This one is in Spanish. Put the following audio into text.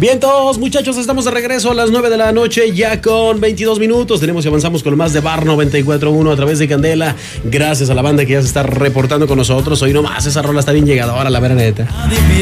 Bien, todos muchachos, estamos de regreso a las 9 de la noche, ya con 22 minutos. Tenemos y avanzamos con más de Bar 94.1 a través de Candela. Gracias a la banda que ya se está reportando con nosotros. Hoy nomás esa rola está bien llegadora, la vera neta.